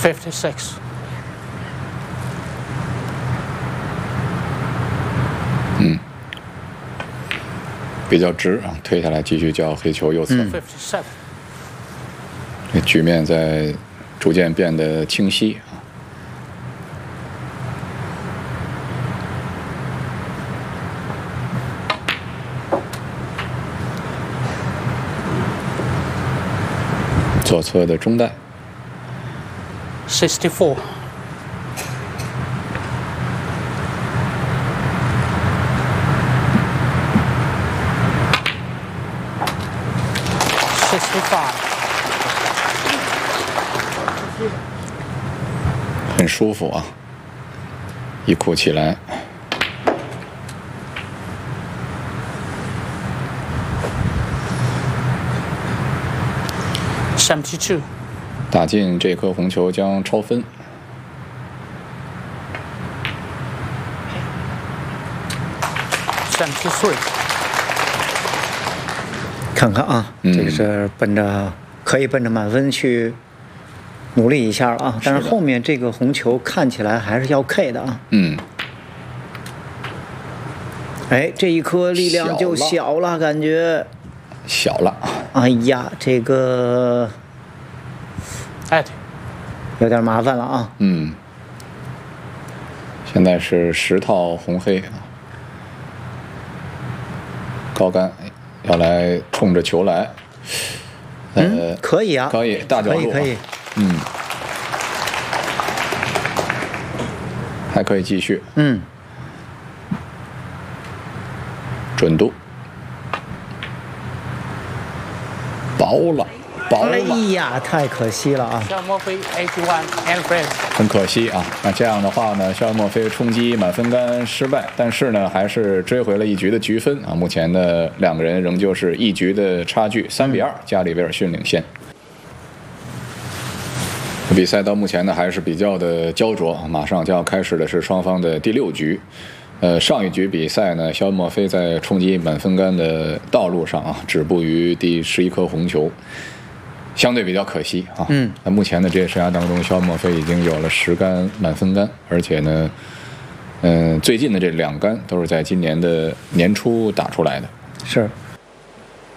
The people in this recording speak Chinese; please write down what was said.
56. 比较直啊，推下来继续叫黑球右侧。 57. 这局面在逐渐变得清晰啊。左侧的中带。 64. 65. 很舒服啊，一哭起来。 72. 打进这颗红球将超分。 73. 看看啊，这个是可以奔着满分去努力一下啊，但是后面这个红球看起来还是要 K 的啊。哎，这一颗力量就小了，感觉小了。 哎呀，这个有点麻烦了啊。 现在是10套红黑啊，高杆要来冲着球来。 可以啊， 可以大角度， 可以。 还可以继续。准度薄了。 哎呀，太可惜了啊！ 肖尔莫菲81 and break。 很可惜啊。那这样的话呢，肖尔莫菲冲击满分杆失败，但是呢，还是追回了一局的局分啊。目前呢，两个人仍旧是一局的差距，3比2，加里维尔逊领先。比赛到目前呢还是比较的焦灼，马上就要开始的是双方的第6局。上一局比赛呢，肖尔莫菲在冲击满分杆的道路上啊，止步于第11颗红球，相对比较可惜啊。那目前的职业生涯当中，肖尔莫菲已经有了10杆满分杆，而且呢，最近的这2杆都是在今年的年初打出来的。 是。